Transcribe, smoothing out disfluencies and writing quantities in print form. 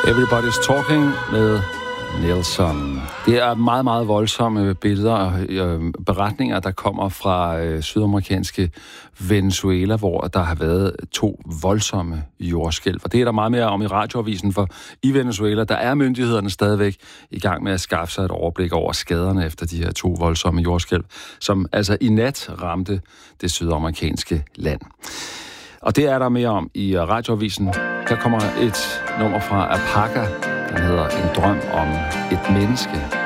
Everybody's Talking med Nelson. Det er meget, meget voldsomme billeder og beretninger, der kommer fra sydamerikanske Venezuela, hvor der har været 2 voldsomme jordskælv. Og det er der meget mere om i radioavisen, for i Venezuela, der er myndighederne stadigvæk i gang med at skaffe sig et overblik over skaderne efter de her 2 voldsomme jordskælv, som altså i nat ramte det sydamerikanske land. Og det er der mere om i radioavisen. Der kommer et nummer fra Apaga, den hedder En drøm om et menneske.